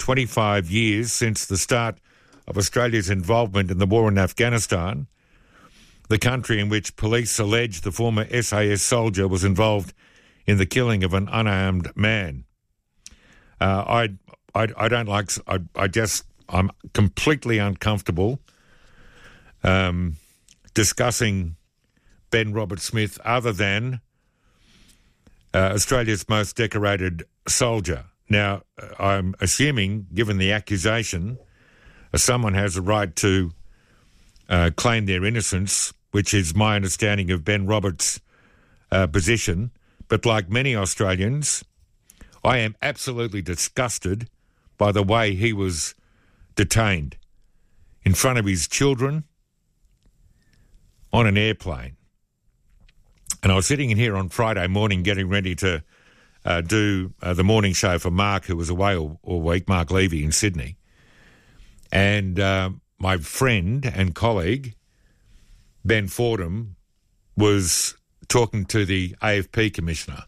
25 years since the start of Australia's involvement in the war in Afghanistan, the country in which police allege the former SAS soldier was involved in the killing of an unarmed man. I'm completely uncomfortable discussing Ben Roberts-Smith other than Australia's most decorated soldier. Now, I'm assuming, given the accusation, someone has a right to claim their innocence, which is my understanding of Ben Roberts' position. But like many Australians, I am absolutely disgusted by the way he was detained in front of his children on an airplane. And I was sitting in here on Friday morning getting ready to do the morning show for Mark, who was away all week, Mark Levy in Sydney. And my friend and colleague, Ben Fordham, was talking to the AFP commissioner.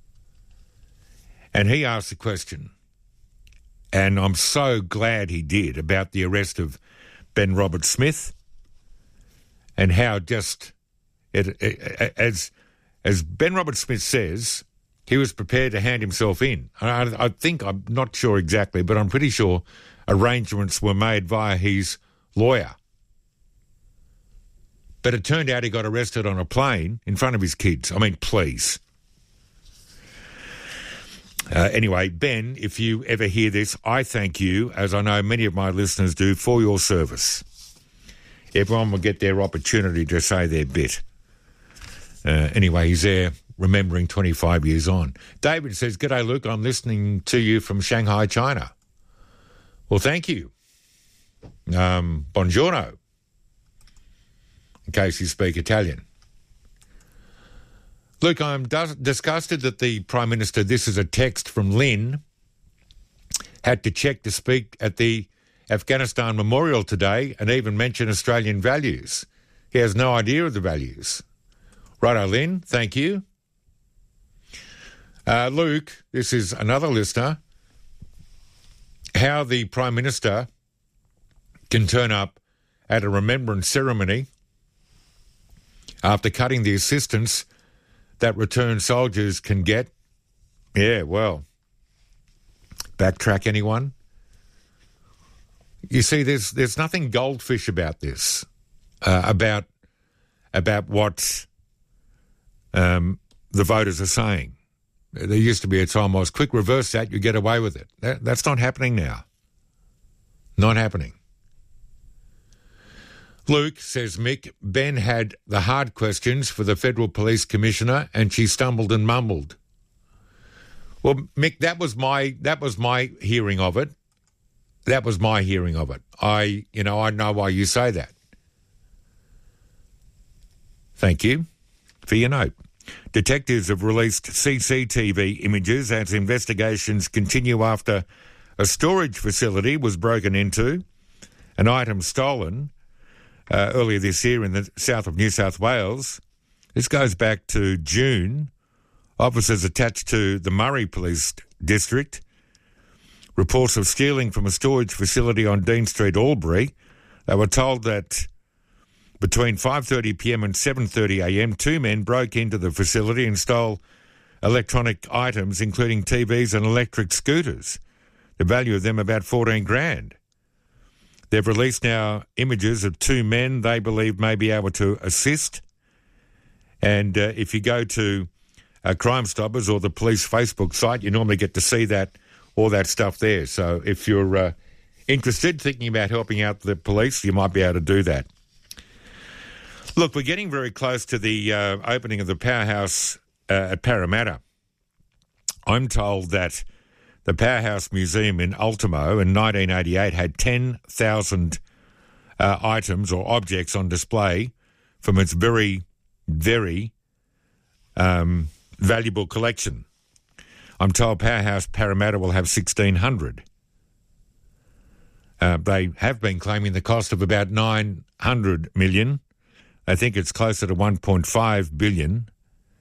And he asked a question, and I'm so glad he did, about the arrest of Ben Roberts-Smith and how just, as Ben Roberts-Smith says, he was prepared to hand himself in. I think, I'm not sure exactly, but I'm pretty sure arrangements were made via his lawyer. But it turned out he got arrested on a plane in front of his kids. I mean, please. Anyway, Ben, if you ever hear this, I thank you, as I know many of my listeners do, for your service. Everyone will get their opportunity to say their bit. Anyway, he's there remembering 25 years on. David says, "G'day, Luke. I'm listening to you from Shanghai, China." Well, thank you. Buongiorno, in case you speak Italian. Luke, I'm disgusted that the Prime Minister, this is a text from Lynn, had to check to speak at the Afghanistan Memorial today and even mention Australian values. He has no idea of the values. Righto, Lynn, thank you. Luke, this is another listener. How the Prime Minister can turn up at a remembrance ceremony after cutting the assistance that returned soldiers can get. Yeah, well, backtrack, anyone? You see, there's nothing goldfish about this, about what the voters are saying. There used to be a time I was quick, reverse that, you get away with it. That's not happening now. Not happening. Luke, says Mick, Ben had the hard questions for the Federal Police Commissioner and she stumbled and mumbled. Well, Mick, that was my hearing of it. That was my hearing of it. I know why you say that. Thank you for your note. Detectives have released CCTV images as investigations continue after a storage facility was broken into, an item stolen earlier this year in the south of New South Wales. This goes back to June. Officers attached to the Murray Police District reports of stealing from a storage facility on Dean Street, Albury. They were told that between 5:30pm and 7:30am, two men broke into the facility and stole electronic items, including TVs and electric scooters. The value of them about $14,000. They've released now images of two men they believe may be able to assist. And if you go to Crime Stoppers or the police Facebook site, you normally get to see all that stuff there. So if you're interested, thinking about helping out the police, you might be able to do that. Look, we're getting very close to the opening of the powerhouse at Parramatta. I'm told that the Powerhouse Museum in Ultimo in 1988 had 10,000 items or objects on display from its very, very valuable collection. I'm told Powerhouse Parramatta will have 1,600. They have been claiming the cost of about $900 million. I think it's closer to $1.5 billion.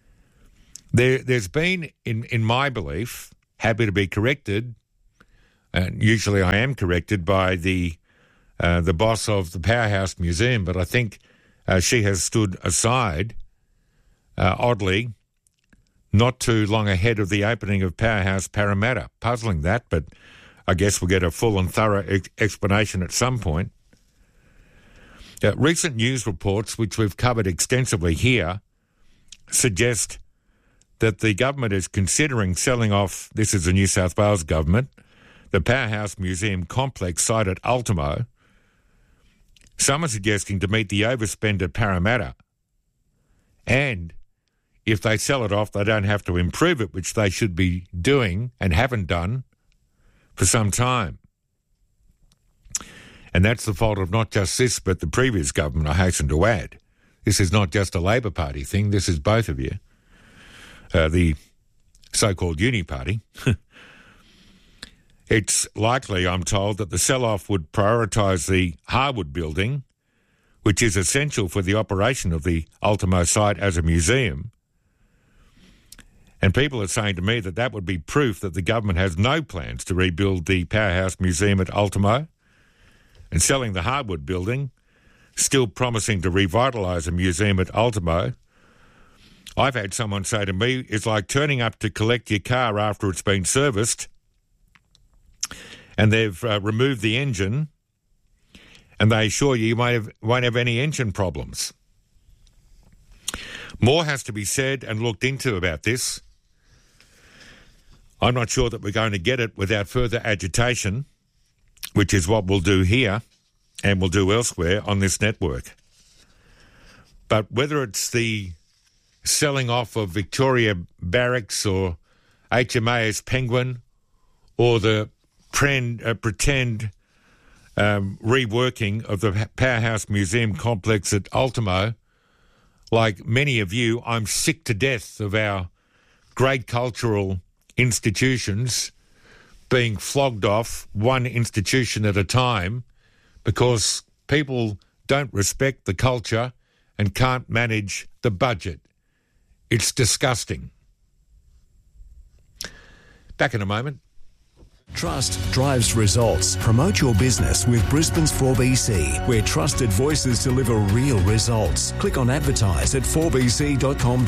There's been, in my belief, happy to be corrected, and usually I am corrected by the boss of the Powerhouse Museum, but I think she has stood aside, oddly, not too long ahead of the opening of Powerhouse Parramatta. Puzzling that, but I guess we'll get a full and thorough explanation at some point. Recent news reports, which we've covered extensively here, suggest that the government is considering selling off, this is the New South Wales government, the Powerhouse Museum complex site at Ultimo. Some are suggesting to meet the overspend at Parramatta. And if they sell it off, they don't have to improve it, which they should be doing and haven't done for some time. And that's the fault of not just this, but the previous government, I hasten to add. This is not just a Labor Party thing, this is both of you. The so-called Uni Party. It's likely, I'm told, that the sell-off would prioritise the Harwood building, which is essential for the operation of the Ultimo site as a museum. And people are saying to me that that would be proof that the government has no plans to rebuild the Powerhouse Museum at Ultimo, and selling the Harwood building, still promising to revitalise a museum at Ultimo. I've had someone say to me, it's like turning up to collect your car after it's been serviced, and they've removed the engine, and they assure you won't have any engine problems. More has to be said and looked into about this. I'm not sure that we're going to get it without further agitation, which is what we'll do here and we'll do elsewhere on this network. But whether it's the selling off of Victoria Barracks or HMAS Penguin or the pretend reworking of the Powerhouse Museum complex at Ultimo, like many of you, I'm sick to death of our great cultural institutions being flogged off one institution at a time because people don't respect the culture and can't manage the budget. It's disgusting. Back in a moment. Trust drives results. Promote your business with Brisbane's 4BC, where trusted voices deliver real results. Click on advertise at 4bc.com.au.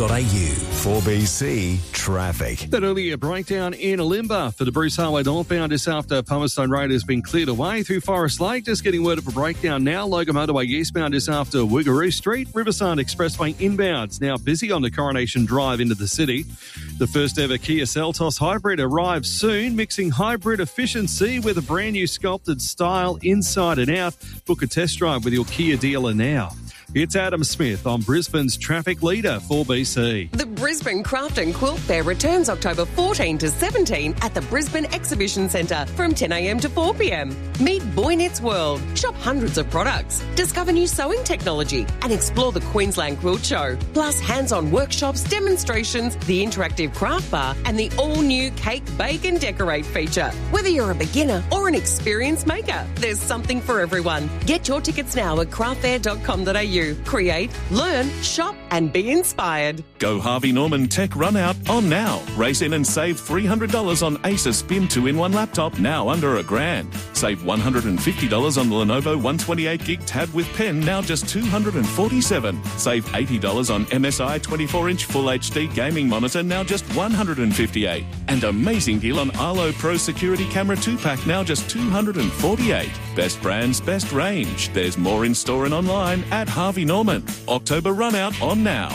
4BC Traffic. That earlier breakdown in Alimba for the Bruce Highway northbound just after Palmerston Road has been cleared away through Forest Lake. Just getting word of a breakdown now. Logan Motorway eastbound just after Woogaroo Street. Riverside Expressway inbounds now busy on the Coronation Drive into the city. The first ever Kia Seltos Hybrid arrives soon, mixing hybrid efficiency with a brand new sculpted style inside and out. Book a test drive with your Kia dealer now. It's Adam Smith on Brisbane's traffic leader, 4BC. The Brisbane Craft and Quilt Fair returns October 14 to 17 at the Brisbane Exhibition Centre from 10 a.m. to 4 p.m. Meet Boy Knits World, shop hundreds of products, discover new sewing technology and explore the Queensland Quilt Show. Plus hands-on workshops, demonstrations, the interactive craft bar and the all-new Cake, Bake and Decorate feature. Whether you're a beginner or an experienced maker, there's something for everyone. Get your tickets now at craftfair.com.au. Create, learn, shop and be inspired. Go Harvey Norman Tech Run Out on now. Race in and save $300 on Acer Spin 2-in-1 laptop, now under $1,000. Save $150 on the Lenovo 128GB tab with pen, now just $247. Save $80 on MSI 24-inch Full HD gaming monitor, now just $158. And amazing deal on Arlo Pro Security Camera 2-pack, now just $248. Best brands, best range. There's more in store and online at Harvey Norman. October Run Out on now.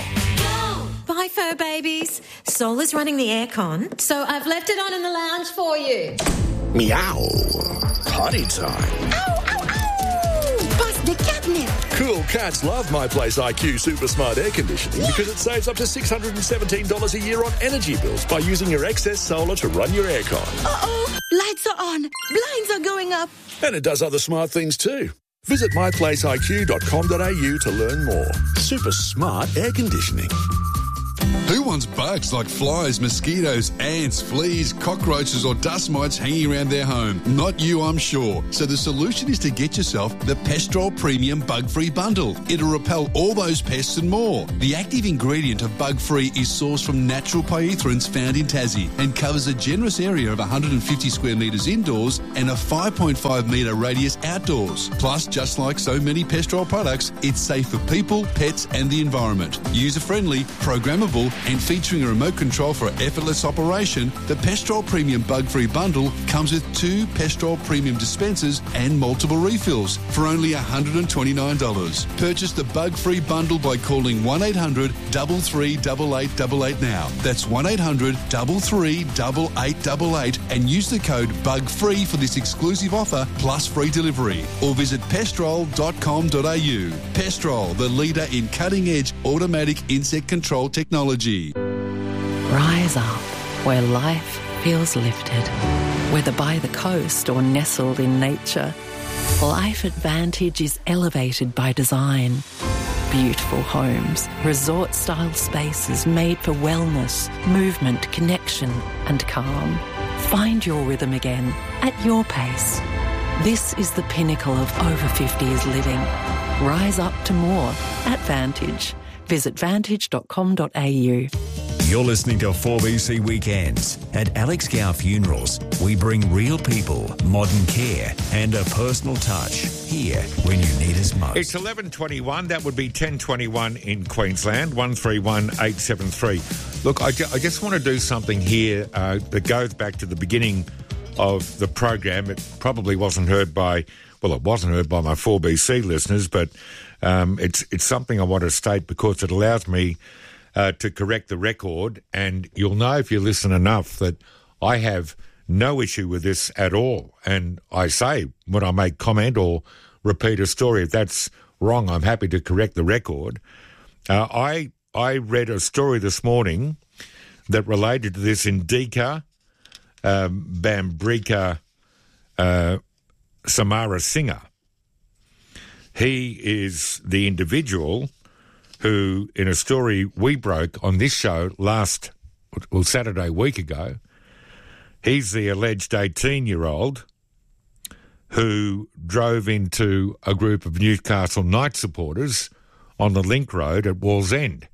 Bye, fur babies. Sol is running the aircon, so I've left it on in the lounge for you. Meow. Potty time. Ow, ow, ow! Bust the catnip. Cool cats love My Place IQ Super Smart Air Conditioning because it saves up to $617 a year on energy bills by using your excess solar to run your aircon. Uh-oh. Lights are on. Blinds are going up. And it does other smart things too. Visit myplaceiq.com.au to learn more. Super smart air conditioning. Who wants bugs like flies, mosquitoes, ants, fleas, cockroaches or dust mites hanging around their home. Not you, I'm sure. So the solution is to get yourself the Pestrol Premium Bug-Free Bundle. It'll repel all those pests and more. The active ingredient of Bug-Free is sourced from natural pyrethroids found in Tassie and covers a generous area of 150 square metres indoors and a 5.5 metre radius outdoors. Plus, just like so many Pestrol products, it's safe for people, pets and the environment. User-friendly, programmable and featuring a remote control for effortless operation, the Pestrol Premium Bug-Free Bundle comes with 2 Pestrol Premium dispensers and multiple refills for only $129. Purchase the Bug-Free Bundle by calling 1800 33 8888 now. That's 1800 33 8888 and use the code BUGFREE for this exclusive offer plus free delivery. Or visit pestrol.com.au. Pestrol, the leader in cutting-edge automatic insect control technology. Rise up where life feels lifted. Whether by the coast or nestled in nature, Life Advantage is elevated by design. Beautiful homes, resort-style spaces made for wellness, movement, connection and calm. Find your rhythm again at your pace. This is the pinnacle of over 50s living. Rise up to more at Vantage. Visit vantage.com.au. You're listening to 4BC Weekends. At Alex Gow Funerals, we bring real people, modern care and a personal touch here when you need us most. It's 11:21. That would be 10:21 in Queensland, 131873. Look, I just want to do something here that goes back to the beginning of the program. It probably wasn't heard by, well, it wasn't heard by my 4BC listeners, but it's something I want to state because it allows me to correct the record, and you'll know if you listen enough that I have no issue with this at all. And I say when I make comment or repeat a story, if that's wrong, I'm happy to correct the record. I read a story this morning that related to this Indika Bambrika Samara Singer. He is the individual who, in a story we broke on this show Saturday week ago, he's the alleged 18-year-old who drove into a group of Newcastle Knights supporters on the Link Road at Wallsend.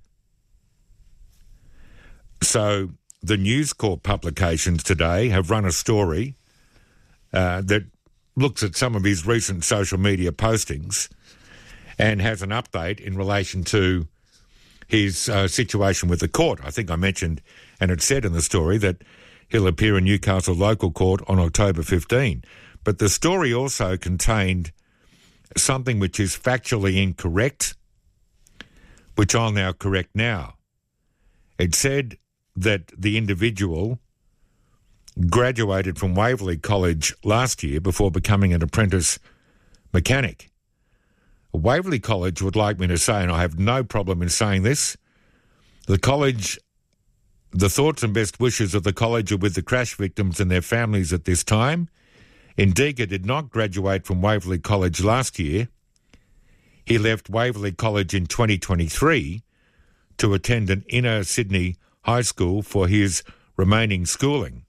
So the News Corp publications today have run a story that looks at some of his recent social media postings and has an update in relation to his situation with the court. I think I mentioned, and it said in the story, that he'll appear in Newcastle Local Court on October 15. But the story also contained something which is factually incorrect, which I'll now correct now. It said that the individual graduated from Waverley College last year before becoming an apprentice mechanic. Waverley College would like me to say, and I have no problem in saying this, the college, the thoughts and best wishes of the college are with the crash victims and their families at this time. Indika did not graduate from Waverley College last year. He left Waverley College in 2023 to attend an inner Sydney high school for his remaining schooling.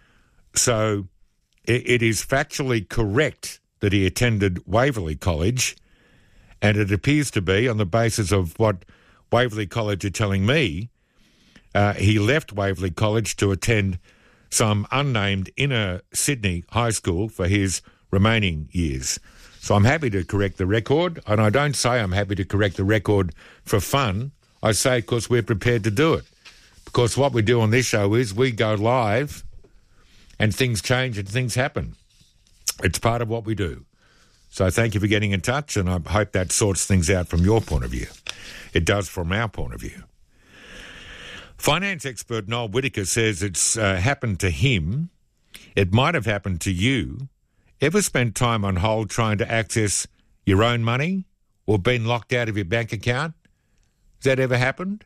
So it is factually correct that he attended Waverley College, and it appears to be, on the basis of what Waverley College are telling me, he left Waverley College to attend some unnamed inner Sydney high school for his remaining years. So I'm happy to correct the record, and I don't say I'm happy to correct the record for fun. I say because we're prepared to do it. Because what we do on this show is we go live and things change and things happen. It's part of what we do. So thank you for getting in touch, and I hope that sorts things out from your point of view. It does from our point of view. Finance expert Noel Whittaker says it's happened to him. It might have happened to you. Ever spent time on hold trying to access your own money or been locked out of your bank account? Has that ever happened?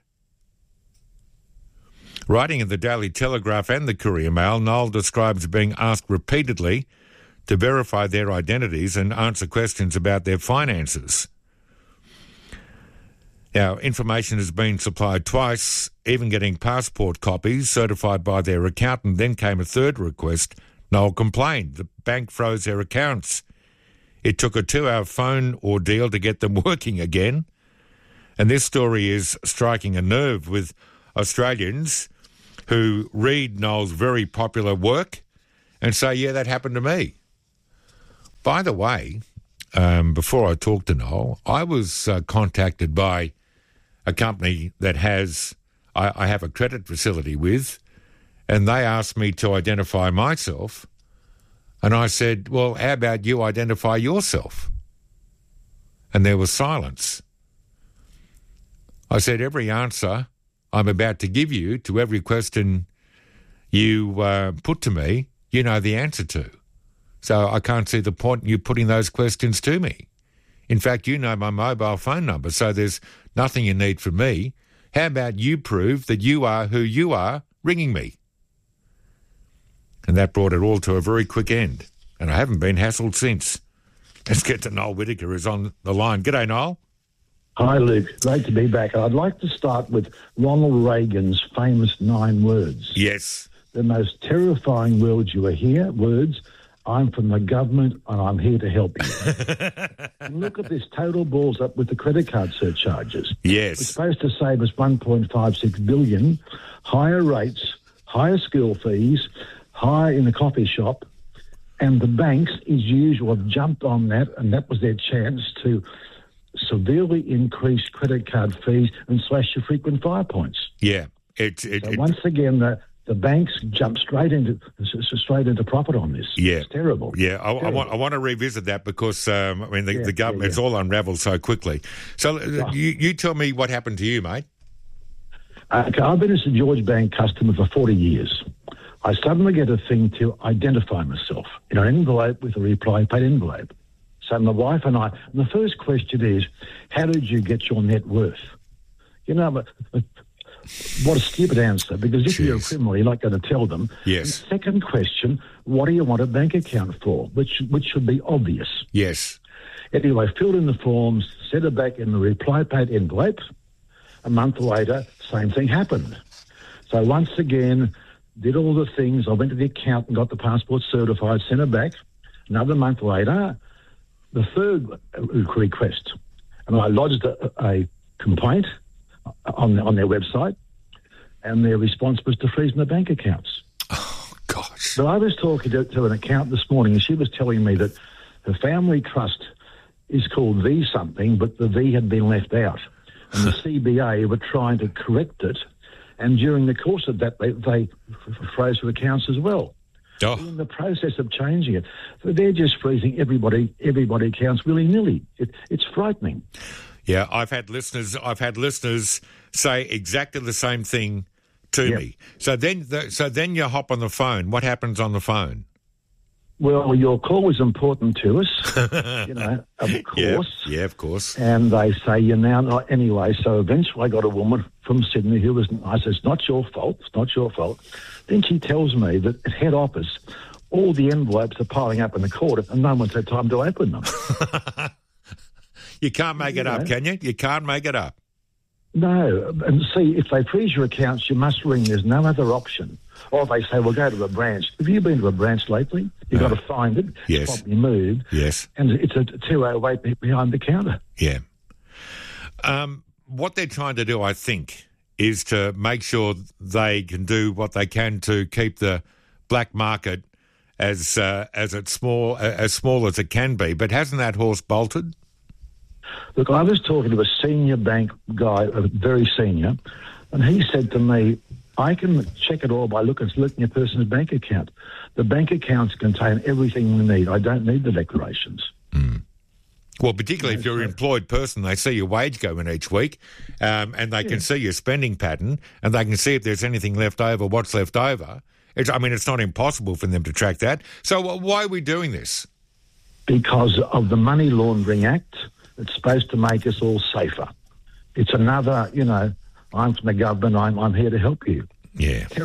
Writing in the Daily Telegraph and the Courier Mail, Noel describes being asked repeatedly to verify their identities and answer questions about their finances. Now, information has been supplied twice, even getting passport copies certified by their accountant. Then came a third request. Noel complained. The bank froze their accounts. It took a 2-hour phone ordeal to get them working again. And this story is striking a nerve with Australians who read Noel's very popular work and say, yeah, that happened to me. By the way, before I talked to Noel, I was contacted by a company that I have a credit facility with, and they asked me to identify myself. And I said, well, how about you identify yourself? And there was silence. I said, every answer I'm about to give you to every question you put to me, you know the answer to. So I can't see the point in you putting those questions to me. In fact, you know my mobile phone number, so there's nothing you need from me. How about you prove that you are who you are ringing me? And that brought it all to a very quick end. And I haven't been hassled since. Let's get to Noel Whittaker, who's on the line. G'day, Noel. Hi, Luke. Great to be back. I'd like to start with Ronald Reagan's famous 9 words. Yes. The most terrifying words you will hear, words, I'm from the government and I'm here to help you. And look at this total balls up with the credit card surcharges. Yes. It's supposed to save us $1.56 billion, higher rates, higher school fees, higher in the coffee shop, and the banks, as usual, have jumped on that, and that was their chance to severely increase credit card fees and slash your frequent flyer points. Yeah. Once again, the banks jump straight into profit on this. Yeah. It's terrible. Yeah, I want to revisit that because, the government, it's all unravelled so quickly. So you tell me what happened to you, mate. Okay, I've been a St George Bank customer for 40 years. I suddenly get a thing to identify myself in an envelope with a reply paid envelope. So my wife and the first question is, how did you get your net worth? You know, what a stupid answer, because if you're a criminal, you're not going to tell them. Yes. And second question, what do you want a bank account for? Which should be obvious. Yes. Anyway, filled in the forms, sent it back in the reply paid envelope. A month later, same thing happened. So once again, did all the things. I went to the account and got the passport certified, sent it back. Another month later, the third request, and I lodged a complaint on their website, and their response was to freeze my bank accounts. Oh, gosh. But I was talking to an accountant this morning, and she was telling me that her family trust is called V something, but the V had been left out. And the CBA were trying to correct it, and during the course of that, they froze her accounts as well. Oh. In the process of changing it. So they're just freezing everybody accounts willy-nilly. It's frightening. Yeah, I've had listeners say exactly the same thing to me. So then you hop on the phone. What happens on the phone? Well, your call was important to us, of course. Yeah, of course. And they say you're now not anyway. So eventually I got a woman from Sydney who was nice. It's not your fault. It's not your fault. Then she tells me that at head office, all the envelopes are piling up in the court and no one's had time to open them. You can't make it up, can you? You can't make it up. No. And see, if they freeze your accounts, you must ring. There's no other option. Or they say, well, go to a branch. Have you been to a branch lately? You've got to find it. Yes. It's probably moved. Yes. And it's a 2-hour wait behind the counter. Yeah. What they're trying to do, I think, is to make sure they can do what they can to keep the black market as small as it can be. But hasn't that horse bolted? Look, I was talking to a senior bank guy, very senior, and he said to me, I can check it all by looking at a person's bank account. The bank accounts contain everything we need. I don't need the declarations. Mm. Well, particularly if you're an employed person, they see your wage go in each week, and they can see your spending pattern, and they can see if there's anything left over, what's left over. It's not impossible for them to track that. So why are we doing this? Because of the Money Laundering Act. It's supposed to make us all safer. It's another, I'm from the government, I'm here to help you. Yeah. Terrible.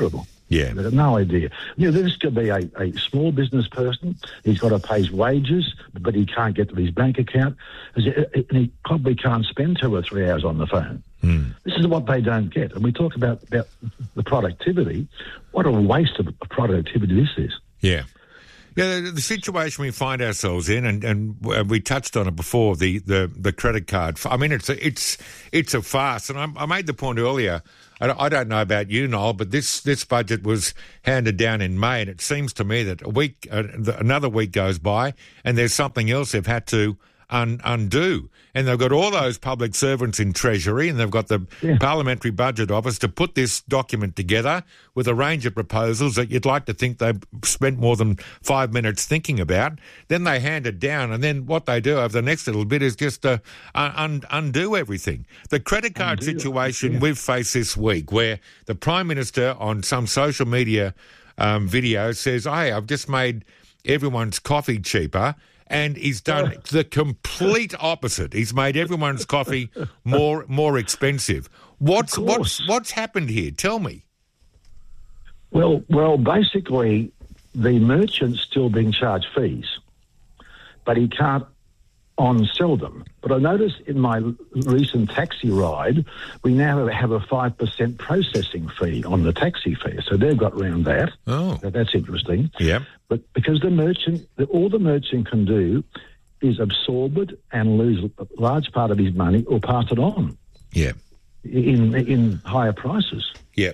Yeah. They've got no idea. This could be a small business person. He's got to pay his wages, but he can't get to his bank account. And he probably can't spend 2 or 3 hours on the phone. This is what they don't get. And we talk about the productivity. What a waste of productivity this is. Yeah. Yeah, the situation we find ourselves in, and we touched on it before, the credit card. I mean, it's a farce. And I made the point earlier, I don't know about you, Noel, but this budget was handed down in May, and it seems to me that another week goes by, and there's something else they've had to undo. And they've got all those public servants in Treasury, and they've got the Parliamentary Budget Office to put this document together with a range of proposals that you'd like to think they've spent more than 5 minutes thinking about. Then they hand it down, and then what they do over the next little bit is just undo everything. The credit card situation we've faced this week, where the Prime Minister on some social media video says, hey, I've just made everyone's coffee cheaper. And he's done the complete opposite. He's made everyone's coffee more expensive. What's happened here? Tell me. Well, basically, the merchant's still being charged fees, but he can't on-sell them. But I noticed in my recent taxi ride, we now have a 5% processing fee on the taxi fare. So they've got round that. Oh. That's interesting. Yeah. But because all the merchant can do is absorb it and lose a large part of his money or pass it on. Yeah. In higher prices. Yeah.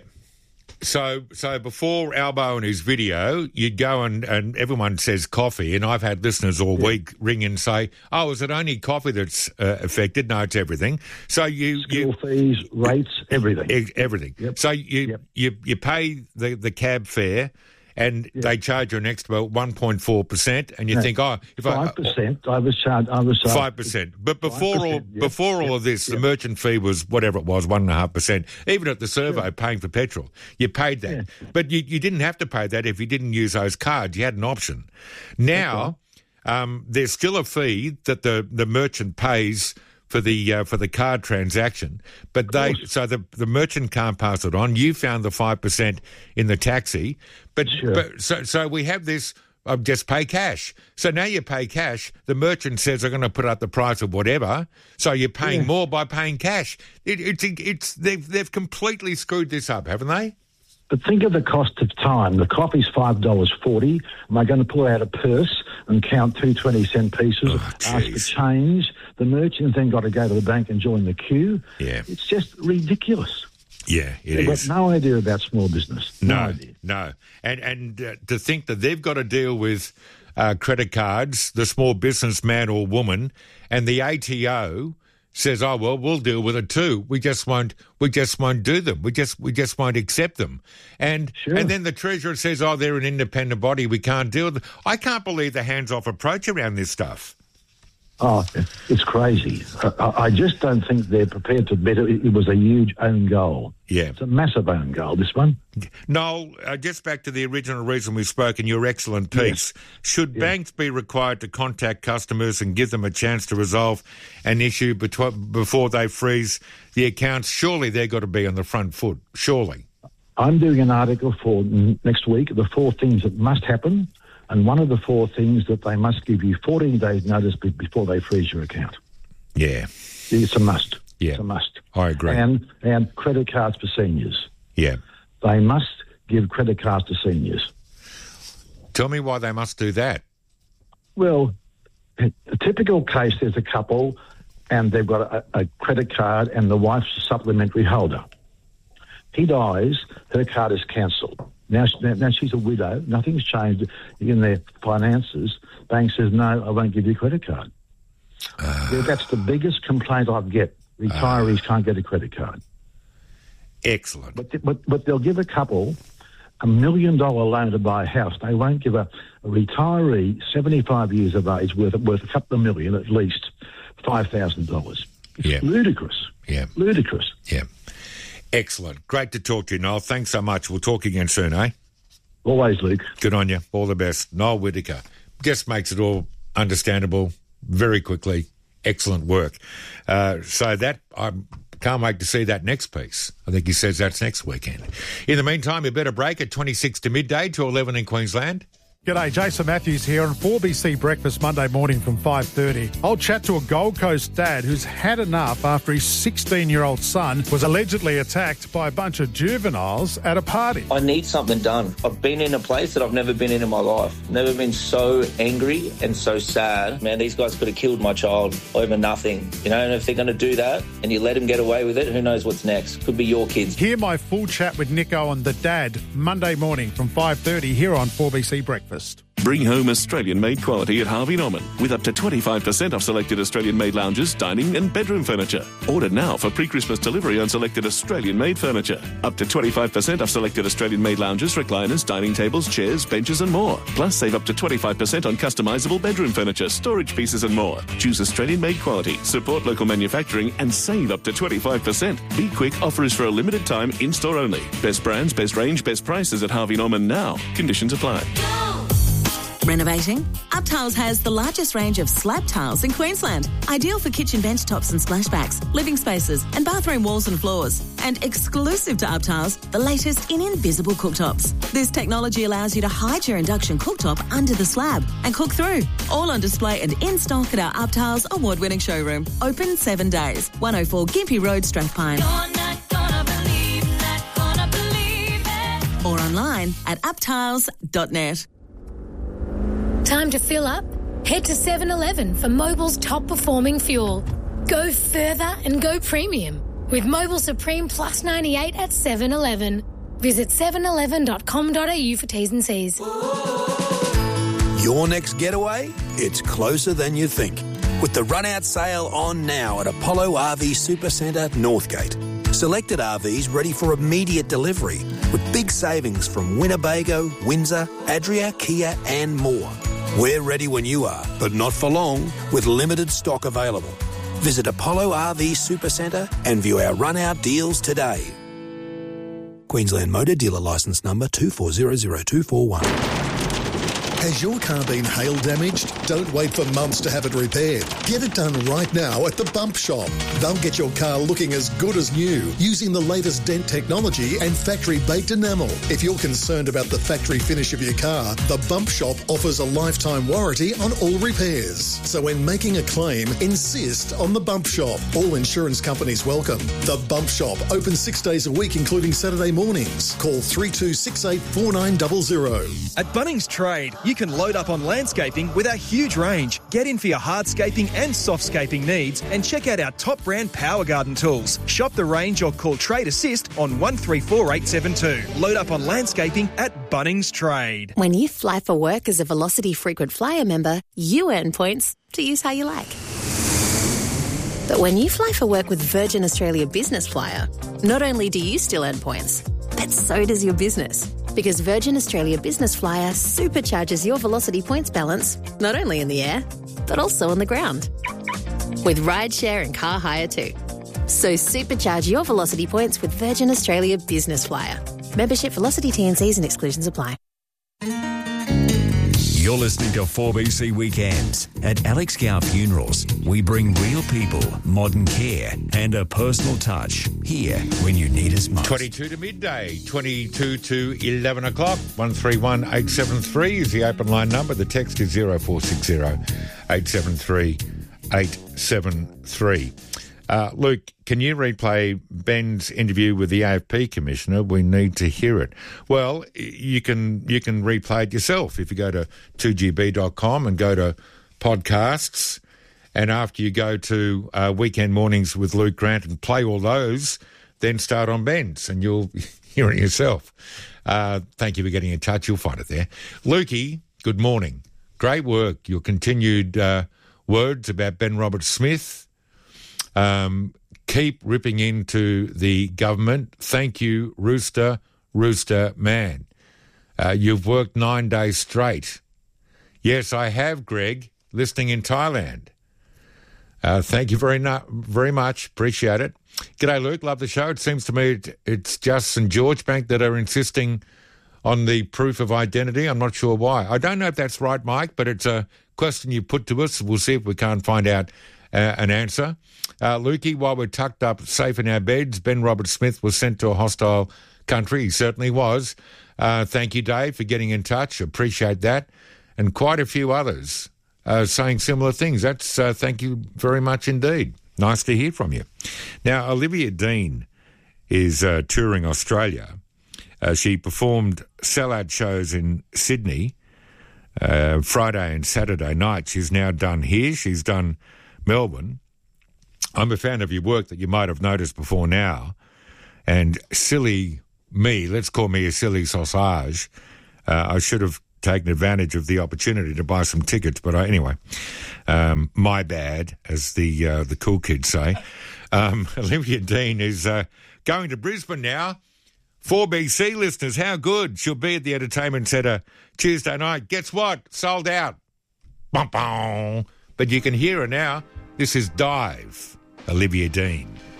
So before Albo and his video, you'd go and everyone says coffee, and I've had listeners all week ring and say, "Oh, is it only coffee that's affected?" No, it's everything. So School fees, rates, everything. Everything. Yep. So you pay the cab fare, and they charge you an extra 1.4%, and you think, oh, if 5%. I was charged 5%. But before all of this, the merchant fee was whatever it was, 1.5%. Even at the servo, paying for petrol, you paid that. Yeah. But you didn't have to pay that if you didn't use those cards. You had an option. Now, there's still a fee that the merchant pays for the card transaction, but the merchant can't pass it on. You found the 5% in the taxi, but so we have this. Just pay cash. So now you pay cash. The merchant says they're going to put up the price of whatever. So you're paying more by paying cash. They've completely screwed this up, haven't they? But think of the cost of time. The coffee's $5.40. Am I going to pull out a purse and count 2 20-cent pieces, ask for change? The merchant then got to go to the bank and join the queue. Yeah. It's just ridiculous. Yeah, They've got no idea about small business. No idea. No. And to think that they've got to deal with credit cards, the small businessman or woman, and the ATO says, "Oh well, we'll deal with it too. We just won't do them. We just won't accept them." And then the Treasurer says, "Oh, they're an independent body. We can't deal with them." I can't believe the hands-off approach around this stuff. Oh, it's crazy. I just don't think they're prepared to admit it was a huge own goal. Yeah. It's a massive own goal, this one. Noel, just back to the original reason we spoke in your excellent piece. Yes. Should banks be required to contact customers and give them a chance to resolve an issue before they freeze the accounts? Surely they've got to be on the front foot, surely. I'm doing an article for next week, the 4 things that must happen. And one of the 4 things that they must give you 14 days notice before they freeze your account. Yeah. It's a must. Yeah. It's a must. I agree. And credit cards for seniors. Yeah. They must give credit cards to seniors. Tell me why they must do that. Well, a typical case, there's a couple and they've got a credit card and the wife's a supplementary holder. He dies, her card is cancelled. Now she's a widow. Nothing's changed in their finances. Bank says, no, I won't give you a credit card. That's the biggest complaint I get. Retirees can't get a credit card. Excellent. But they'll give a couple $1 million loan to buy a house. They won't give a retiree 75 years of age worth a couple of million, at least $5,000. It's ludicrous. Yeah. Ludicrous. Yeah. Excellent. Great to talk to you, Noel. Thanks so much. We'll talk again soon, eh? Always, Luke. Good on you. All the best. Noel Whittaker. Just makes it all understandable very quickly. Excellent work. So that, I Can't wait to see that next piece. I think he says that's next weekend. In the meantime, you better break at 26 to midday to 11 in Queensland. G'day, Jason Matthews here on 4BC Breakfast Monday morning from 5:30. I'll chat to a Gold Coast dad who's had enough after his 16-year-old son was allegedly attacked by a bunch of juveniles at a party. I need something done. I've been in a place that I've never been in my life. Never been so angry and so sad. Man, these guys could have killed my child over nothing. You know, and if they're going to do that and you let them get away with it, who knows what's next? Could be your kids. Hear my full chat with Nick Owen, the dad, Monday morning from 5:30 here on 4BC Breakfast. Bring home Australian-made quality at Harvey Norman with up to 25% off selected Australian-made lounges, dining and bedroom furniture. Order now for pre-Christmas delivery on selected Australian-made furniture. Up to 25% off selected Australian-made lounges, recliners, dining tables, chairs, benches and more. Plus, save up to 25% on customisable bedroom furniture, storage pieces and more. Choose Australian-made quality, support local manufacturing and save up to 25%. Be quick, offer is for a limited time, in-store only. Best brands, best range, best prices at Harvey Norman now. Conditions apply. Renovating? UpTiles has the largest range of slab tiles in Queensland. Ideal for kitchen bench tops and splashbacks, living spaces and bathroom walls and floors. And exclusive to UpTiles, the latest in invisible cooktops. This technology allows you to hide your induction cooktop under the slab and cook through. All on display and in stock at our UpTiles award-winning showroom. Open 7 days. 104 Gympie Road, Strathpine. Or online at uptiles.net. Time to fill up? Head to 7-Eleven for Mobil's top-performing fuel. Go further and go premium with Mobil Supreme Plus 98 at 7-Eleven. Visit 7eleven.com.au for T's and C's. Your next getaway? It's closer than you think. With the run-out sale on now at Apollo RV Supercentre, Northgate. Selected RVs ready for immediate delivery with big savings from Winnebago, Windsor, Adria, Kia and more. We're ready when you are, but not for long, with limited stock available. Visit Apollo RV Supercentre and view our run-out deals today. Queensland Motor Dealer Licence Number 2400241. Has your car been hail damaged? Don't wait for months to have it repaired. Get it done right now at the Bump Shop. They'll get your car looking as good as new using the latest dent technology and factory-baked enamel. If you're concerned about the factory finish of your car, the Bump Shop offers a lifetime warranty on all repairs. So when making a claim, insist on the Bump Shop. All insurance companies welcome. The Bump Shop, open 6 days a week, including Saturday mornings. Call 3268 4900. At Bunnings Trade, you can load up on landscaping with our huge range. Get in for your hardscaping and softscaping needs and check out our top brand Power Garden tools. Shop the range or call Trade Assist on 134872. Load up on landscaping at Bunnings Trade. When you fly for work as a Velocity Frequent Flyer member, you earn points to use how you like. But when you fly for work with Virgin Australia Business Flyer, not only do you still earn points, but so does your business. Because Virgin Australia Business Flyer supercharges your Velocity points balance, not only in the air, but also on the ground. With rideshare and car hire too. So supercharge your Velocity points with Virgin Australia Business Flyer. Membership, Velocity T&Cs and exclusions apply. You're listening to 4BC Weekends. At Alex Gow Funerals, we bring real people, modern care and a personal touch here when you need us most. 22 to midday, 22 to 11 o'clock. 131 873 is the open line number. The text is 0460 873 873. Luke, can you replay Ben's interview with the AFP Commissioner? We need to hear it. Well, you can replay it yourself if you go to 2gb.com and go to podcasts, and after you go to Weekend Mornings with Luke Grant and play all those, then start on Ben's and you'll hear it yourself. Thank you for getting in touch. You'll find it there. Lukey, good morning. Great work. Your continued words about Ben Roberts-Smith. Keep ripping into the government. Thank you, Rooster Man. You've worked 9 days straight. Yes, I have, Greg, listening in Thailand. Thank you very much. Appreciate it. G'day, Luke. Love the show. It seems to me it's just St. George Bank that are insisting on the proof of identity. I'm not sure why. I don't know if that's right, Mike, but it's a question you put to us. We'll see if we can't find out an answer. Lukey, while we're tucked up safe in our beds, Ben Roberts-Smith was sent to a hostile country. He certainly was. Thank you, Dave, for getting in touch. Appreciate that. And quite a few others saying similar things. That's thank you very much indeed. Nice to hear from you. Now, Olivia Dean is touring Australia. She performed sellout shows in Sydney Friday and Saturday night. She's now done here. She's done Melbourne. I'm a fan of your work that you might have noticed before now. And silly me, let's call me a silly sausage. I should have taken advantage of the opportunity to buy some tickets, but anyway, my bad, as the cool kids say. Olivia Dean is going to Brisbane now. 4BC listeners, how good. She'll be at the Entertainment Centre Tuesday night. Guess what? Sold out. Bum, bum. But you can hear her now. This is Dive, Olivia Dean.